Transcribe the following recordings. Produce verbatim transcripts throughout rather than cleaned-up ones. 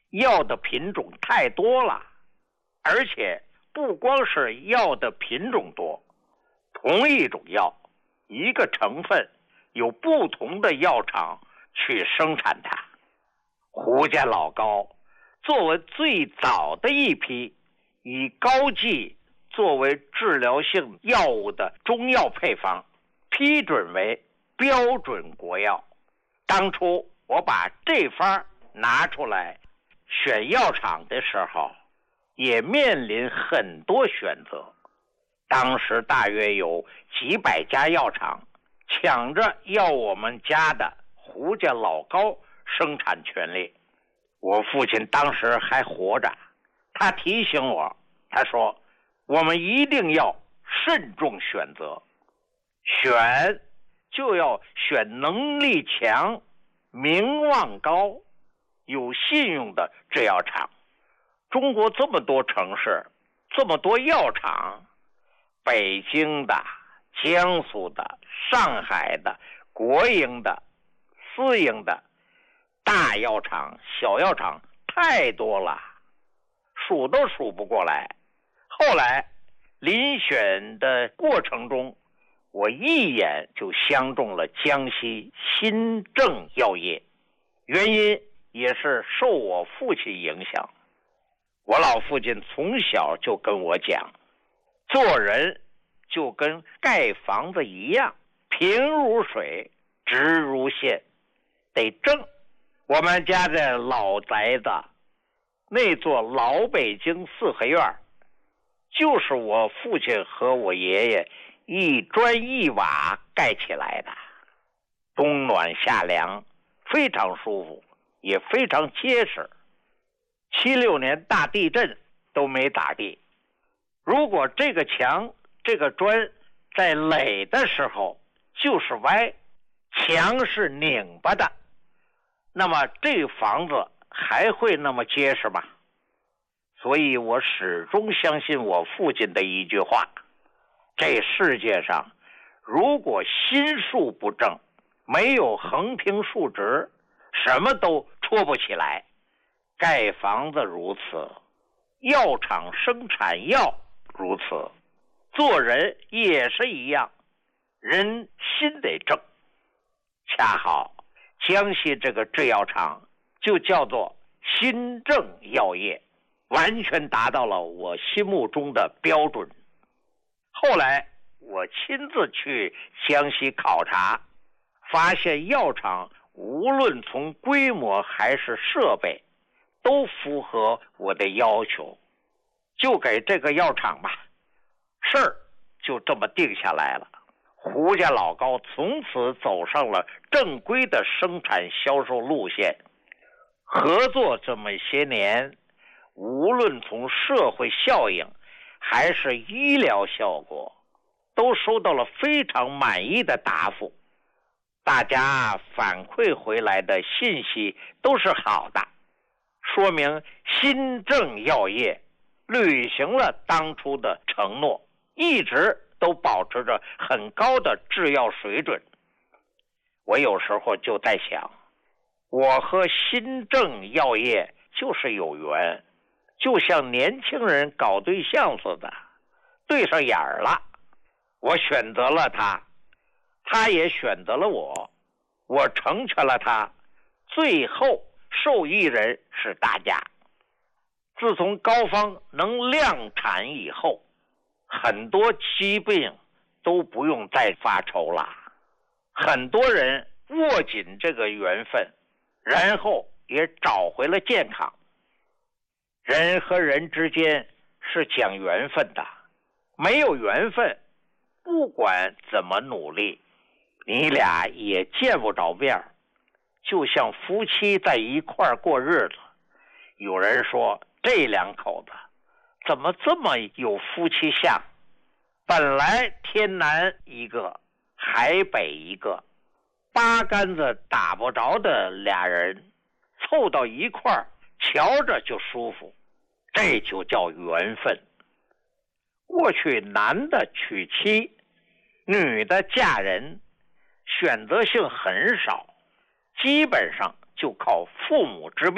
药的品种太多了，而且不光是药的品种多，同一种药，一个成分有不同的药厂去生产它。胡家老高作为最早的一批以高剂作为治疗性药物的中药配方，批准为标准国药。当初我把这方拿出来选药厂的时候，也面临很多选择。当时大约有几百家药厂抢着要我们家的胡家老高生产权利。我父亲当时还活着，他提醒我，他说我们一定要慎重选择，选就要选能力强、名望高、有信用的制药厂。中国这么多城市，这么多药厂，北京的、江苏的、上海的、国营的、私营的，大药厂、小药厂太多了，数都数不过来。后来遴选的过程中，我一眼就相中了江西新政药业，原因也是受我父亲影响。我老父亲从小就跟我讲，做人就跟盖房子一样，平如水，直如线，得正。我们家的老宅子，那座老北京四合院，就是我父亲和我爷爷一砖一瓦盖起来的，冬暖夏凉，非常舒服，也非常结实。七六年大地震都没咋地。如果这个墙、这个砖在垒的时候就是歪，墙是拧巴的，那么这房子还会那么结实吗？所以我始终相信我父亲的一句话，这世界上如果心术不正，没有横平竖直，什么都戳不起来。盖房子如此，药厂生产药如此，做人也是一样，人心得正。恰好江西这个制药厂就叫做新政药业，完全达到了我心目中的标准。后来我亲自去江西考察，发现药厂无论从规模还是设备都符合我的要求，就给这个药厂吧，事儿就这么定下来了。胡家老高从此走上了正规的生产销售路线。合作这么些年，无论从社会效应还是医疗效果，都收到了非常满意的答复。大家反馈回来的信息都是好的，说明新政药业履行了当初的承诺，一直都保持着很高的制药水准。我有时候就在想，我和新政药业就是有缘，就像年轻人搞对象似的，对上眼儿了。我选择了他，他也选择了我，我成全了他，最后受益人是大家。自从膏方能量产以后，很多疾病都不用再发愁了。很多人握紧这个缘分，然后也找回了健康。人和人之间是讲缘分的，没有缘分，不管怎么努力，你俩也见不着面。就像夫妻在一块儿过日子，有人说这两口子怎么这么有夫妻相？本来天南一个，海北一个，八竿子打不着的俩人，凑到一块儿，瞧着就舒服，这就叫缘分。过去男的娶妻，女的嫁人，选择性很少，基本上就靠父母之命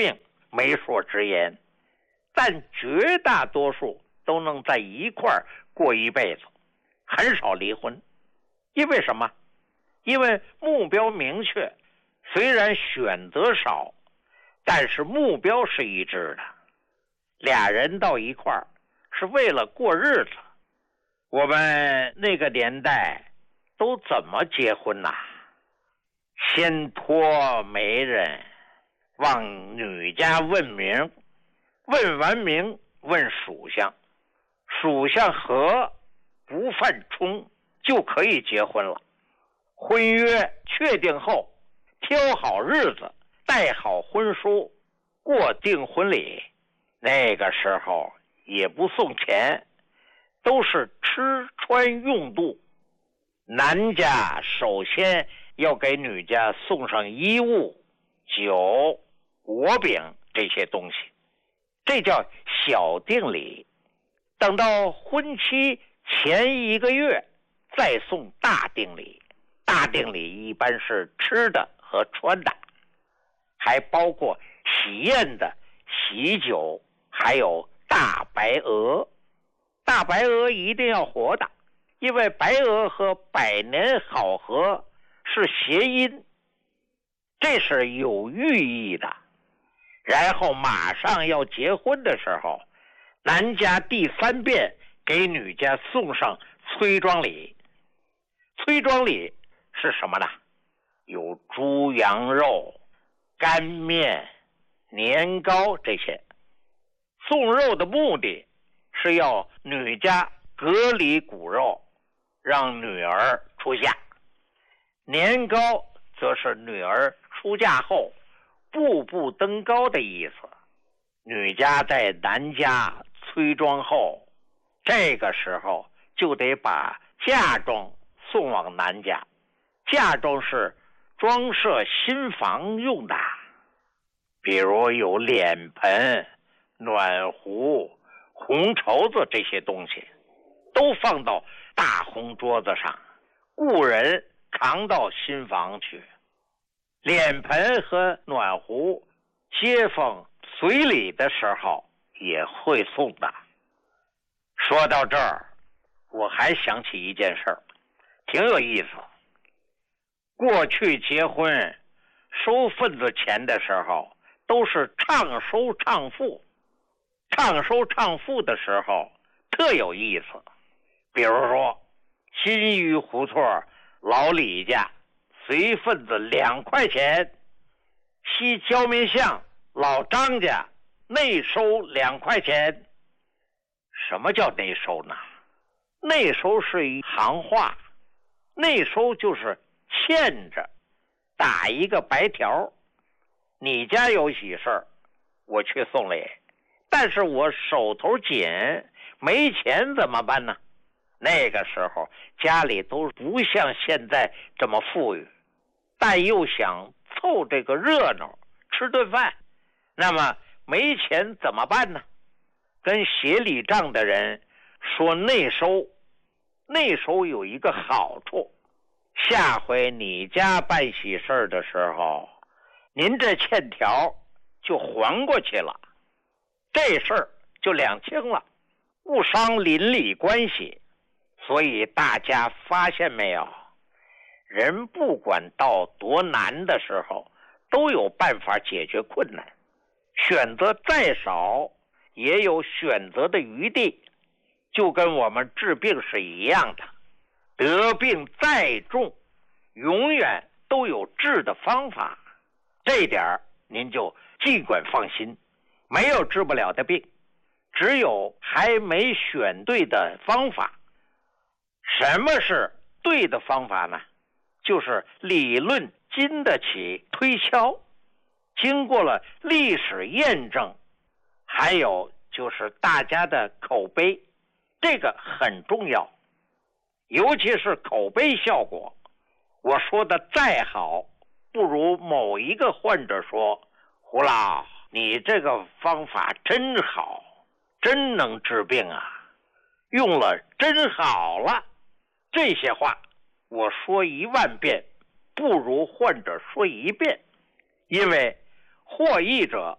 媒妁之言，但绝大多数都能在一块儿过一辈子，很少离婚。因为什么？因为目标明确，虽然选择少，但是目标是一致的。俩人到一块儿是为了过日子。我们那个年代都怎么结婚呐？先托媒人往女家问名，问完名问属相，属相合不犯冲就可以结婚了。婚约确定后，挑好日子，带好婚书，过订婚礼。那个时候也不送钱，都是吃穿用度。男家首先要给女家送上衣物、酒、果饼这些东西，这叫小定礼。等到婚期前一个月再送大定礼。大定礼一般是吃的和穿的，还包括喜宴的喜酒，还有大白鹅。大白鹅一定要活的，因为白鹅和百年好合是谐音，这是有寓意的。然后马上要结婚的时候，男家第三遍给女家送上催妆礼。催妆礼是什么呢？有猪羊肉、干面、年糕这些。送肉的目的是要女家隔离骨肉，让女儿出嫁。年糕则是女儿出嫁后步步登高的意思。女家在男家催妆后，这个时候就得把嫁妆送往男家。嫁妆是装饰新房用的，比如有脸盆、暖壶、红绸子这些东西，都放到大红桌子上，雇人扛到新房去。脸盆和暖壶，街坊随礼的时候也会送的。说到这儿，我还想起一件事儿，挺有意思。过去结婚收份子钱的时候，都是唱收唱付。唱收唱付的时候特有意思。比如说新余胡同老李家随份子两块钱，西焦民巷老张家内收两块钱。什么叫内收呢？内收是一行话，内收就是欠着，打一个白条。你家有喜事儿，我去送礼，但是我手头紧，没钱怎么办呢？那个时候家里都不像现在这么富裕，但又想凑这个热闹，吃顿饭，那么没钱怎么办呢？跟协理账的人说内收。内收有一个好处，下回你家办喜事的时候，您这欠条就还过去了，这事儿就两清了，不伤邻里关系。所以大家发现没有，人不管到多难的时候，都有办法解决困难。选择再少，也有选择的余地，就跟我们治病是一样的。得病再重，永远都有治的方法，这点您就尽管放心。没有治不了的病，只有还没选对的方法。什么是对的方法呢？就是理论经得起推敲，经过了历史验证，还有就是大家的口碑，这个很重要。尤其是口碑效果，我说的再好，不如某一个患者说，胡老，你这个方法真好，真能治病啊，用了真好了。这些话我说一万遍，不如患者说一遍，因为获益者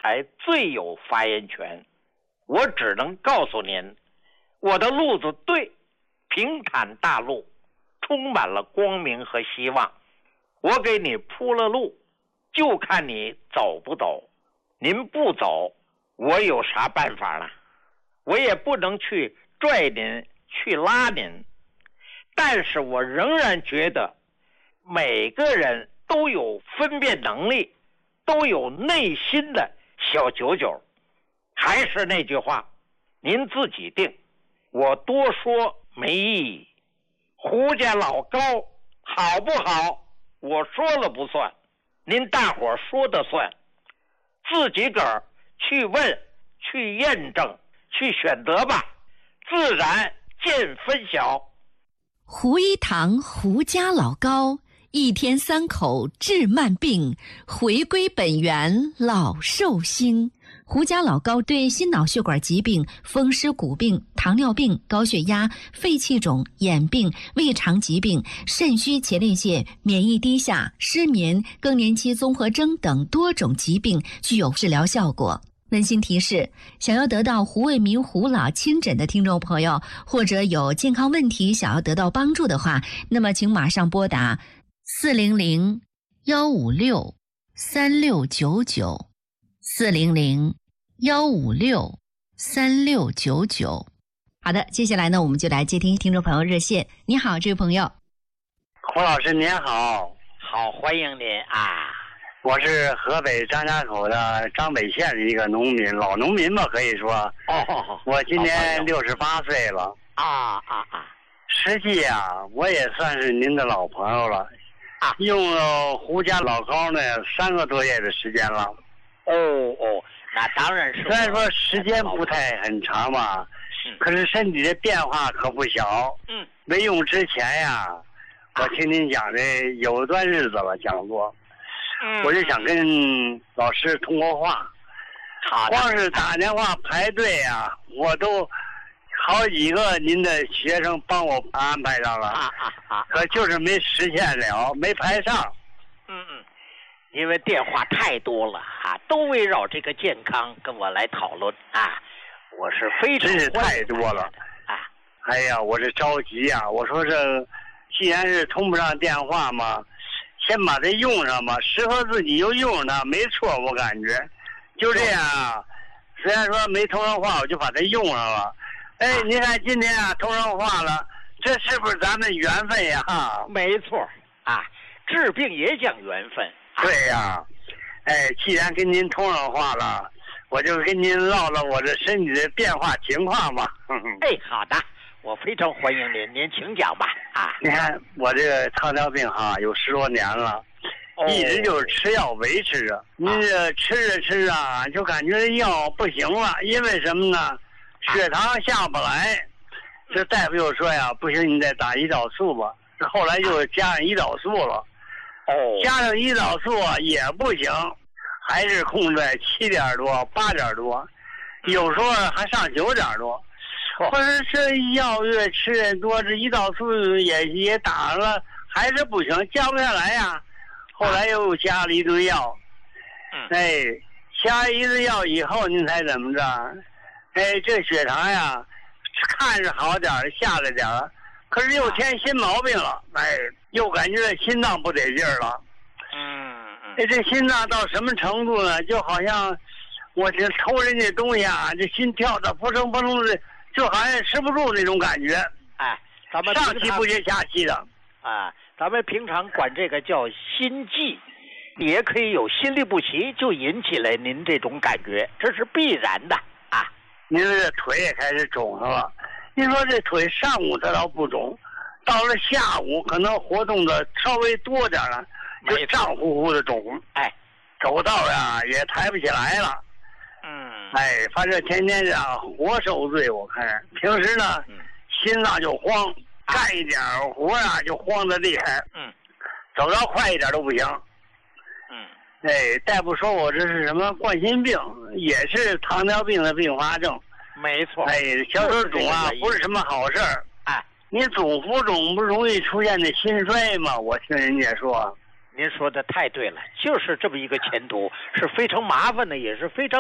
才最有发言权。我只能告诉您，我的路子对，平坦大路，充满了光明和希望。我给你铺了路，就看你走不走。您不走，我有啥办法呢？我也不能去拽您，去拉您。但是我仍然觉得每个人都有分辨能力，都有内心的小九九。还是那句话，您自己定，我多说没意义。胡家老高好不好，我说了不算，您大伙儿说的算。自己个儿去问，去验证，去选择吧，自然见分晓。 胡一堂胡家老高，一天三口治慢病，回归本源老寿星。胡家老高对心脑血管疾病、风湿骨病、糖尿病、高血压、肺气肿、眼病、胃肠疾病、肾虚前列腺、免疫低下、失眠、更年期综合征等多种疾病具有治疗效果。温馨提示：想要得到胡卫民胡老亲诊的听众朋友，或者有健康问题想要得到帮助的话，那么请马上拨打四零零幺五六三六九九四零零幺五六三六九九。好的，接下来呢，我们就来接听听众朋友热线。你好，这位朋友。 胡老师您好。 好，欢迎您啊。 我是河北张家口的张北县的一个农民，老农民吧，可以说。 哦。 我今年六十八岁了。 啊啊啊！ 实际啊，我也算是您的老朋友了。 啊。 用了胡家老高呢三个多月的时间了。 哦哦，那当然是。 虽然说时间不太很长吧， 嗯、 可是身体的变化可不小。 嗯。 没用之前呀，我听您讲的有一段日子了，讲过。我就想跟老师通过话，光是打电话排队啊，我都好几个您的学生帮我安排上了， 啊啊啊！ 可就是没实现了，没排上。 嗯嗯，因为电话太多了啊，都围绕这个健康跟我来讨论啊，我是非常真是太多了啊！ 哎呀，我这着急啊！我说这既然是通不上电话嘛。先把它用上吧，适合自己就用它，没错，我感觉就这样啊。虽然说没通上话，我就把它用上了。哎，您看今天啊通上话了，这是不是咱们缘分呀？ 没错啊，治病也讲缘分。 啊、对呀，哎，既然跟您通上话了，我就跟您唠唠我这身体的变化情况吧。 哎，好的。我非常欢迎您，您请讲吧。啊， 你看我这个糖尿病哈，有十多年了，哦、一直就是吃药维持着。您这吃着吃着啊，就感觉药不行了，因为什么呢？血糖下不来。这大夫又说呀，不行，你再打胰岛素吧。这后来又加上胰岛素了。 哦， 加上胰岛素也不行，还是控在七点多、八点多，有时候还上九点多。可是这药越吃越多，这胰岛素也也打了，还是不行，降不下来呀。后来又加了一堆药，哎，加一堆药以后，您猜怎么着？哎，这血糖呀，看着好点儿，下来点儿，可是又添新毛病了，哎，又感觉心脏不得劲儿了。 嗯嗯。 哎，这心脏到什么程度呢？就好像我这偷人家东西啊，这心跳的扑通扑通的。就好像吃不住那种感觉， 哎，咱们上气不接下气的， 啊，咱们平常管这个叫心悸，也可以有心律不齐，就引起了您这种感觉，这是必然的啊。 您这腿也开始肿上了，您说这腿上午它倒不肿，到了下午可能活动的稍微多点了，就胀乎乎的肿， 哎， 走道呀也抬不起来了。 嗯， 哎，反正天天这样活受罪，我看平时呢， 嗯、 心脏就慌，干一点活啊就慌得厉害， 嗯， 走道快一点都不行， 嗯， 哎，大夫说我这是什么冠心病，也是糖尿病的并发症， 没错， 哎，小腿肿啊不是什么好事儿， 哎， 你总浮肿不容易出现的心衰吗？我听人家说。 您说的太对了，就是这么一个前途，是非常麻烦的，也是非常